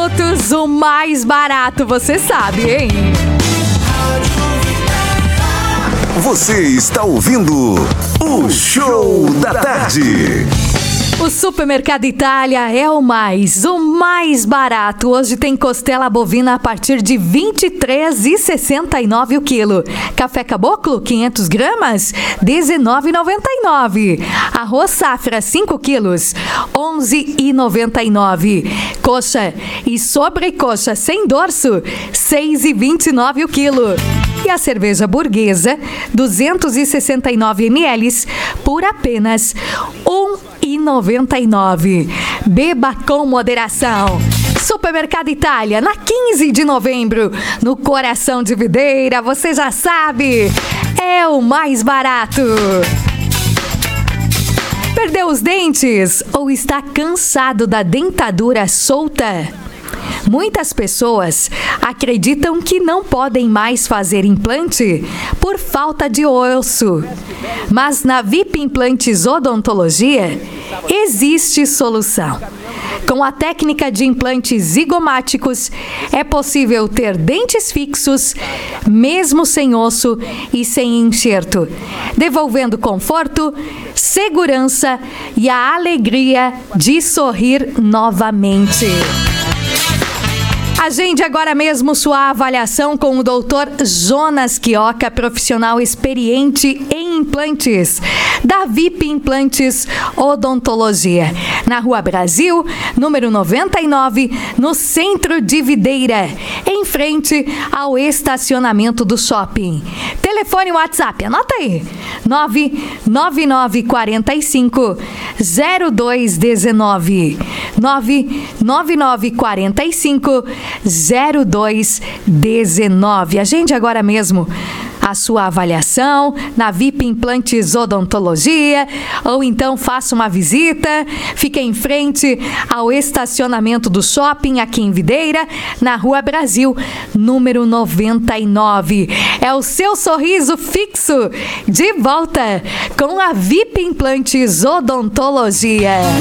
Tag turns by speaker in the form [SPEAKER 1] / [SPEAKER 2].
[SPEAKER 1] produtos, o mais barato, você sabe, hein?
[SPEAKER 2] Você está ouvindo o Show da Tarde.
[SPEAKER 1] O Supermercado Itália é o mais barato. Hoje tem costela bovina a partir de R$ 23,69 o quilo. Café Caboclo, 500 gramas, R$ 19,99. Arroz Safra, 5 quilos, R$ 11,99. Coxa e sobrecoxa sem dorso, R$ 6,29 o quilo. E a cerveja Burguesa, 269 ml, por apenas R$ 1,99. Beba com moderação. Supermercado Itália, na 15 de novembro, no coração de Videira, você já sabe, é o mais barato. Perdeu os dentes ou está cansado da dentadura solta? Muitas pessoas acreditam que não podem mais fazer implante por falta de osso. Mas na VIP Implantes Odontologia existe solução. Com a técnica de implantes zigomáticos, é possível ter dentes fixos, mesmo sem osso e sem enxerto, devolvendo conforto, segurança e a alegria de sorrir novamente. Agende agora mesmo sua avaliação com o Dr. Jonas Quioca, profissional experiente em implantes, da VIP Implantes Odontologia, na Rua Brasil, número 99, no centro de Videira, em frente ao estacionamento do shopping. Telefone WhatsApp, anota aí, 99945 0219, 99945 0219. Agende agora mesmo a sua avaliação na VIP Implantes Odontologia, ou então faça uma visita, fique em frente ao estacionamento do shopping aqui em Videira, na Rua Brasil, número 99. É o seu sorriso fixo de volta com a VIP Implantes Odontologia.